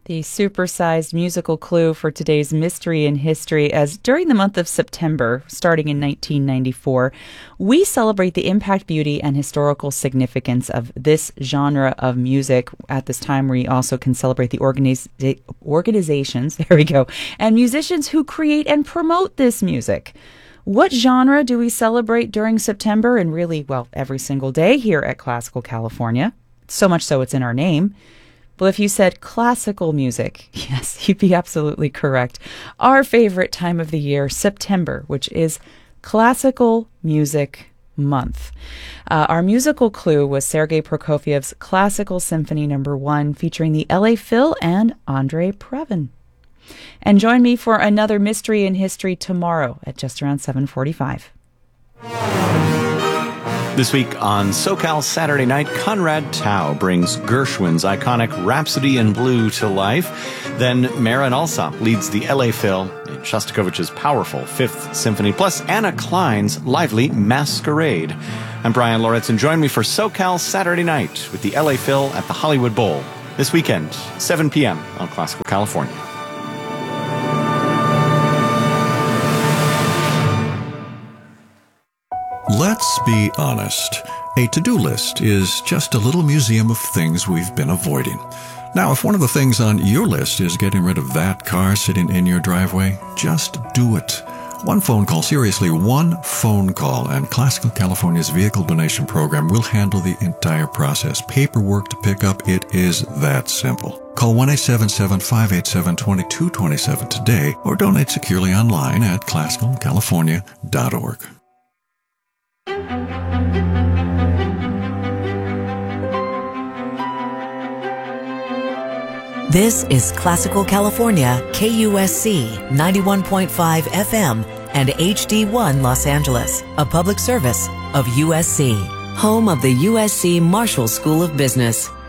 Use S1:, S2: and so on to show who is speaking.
S1: The supersized musical clue for today's Mystery in History, as during the month of September, starting in 1994, we celebrate the impact, beauty, and historical significance of this genre of music. At this time, we also can celebrate the organizations, there we go, and musicians who create and promote this music. What genre do we celebrate during September and really, well, every single day here at Classical California? So much so it's in our name. Well, if you said classical music, yes, you'd be absolutely correct. Our favorite time of the year, September, which is Classical Music Month. Our musical clue was Sergei Prokofiev's Classical Symphony No. 1, featuring the LA Phil and Andre Previn. And join me for another Mystery in History tomorrow at just around 7:45.
S2: This week on SoCal Saturday Night, Conrad Tao brings Gershwin's iconic Rhapsody in Blue to life. Then Marin Alsop leads the LA Phil in Shostakovich's powerful Fifth Symphony, plus Anna Klein's lively Masquerade. I'm Brian Loritz, and join me for SoCal Saturday Night with the LA Phil at the Hollywood Bowl this weekend, 7 p.m. on Classical California.
S3: Let's be honest. A to-do list is just a little museum of things we've been avoiding. Now, if one of the things on your list is getting rid of that car sitting in your driveway, just do it. One phone call, seriously, one phone call, and Classical California's vehicle donation program will handle the entire process. Paperwork to pick up, it is that simple. Call 1-877-587-2227 today or donate securely online at classicalcalifornia.org.
S4: This is Classical California, KUSC 91.5 FM and HD1 Los Angeles, a public service of USC, home of the USC Marshall School of Business.